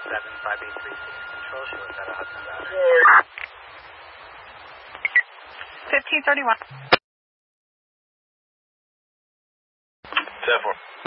Control, she was out of Hudson Valley. 1531. 10-4.